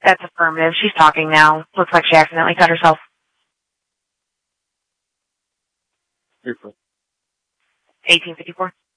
That's affirmative. She's talking now. Looks like she accidentally cut herself. 1854.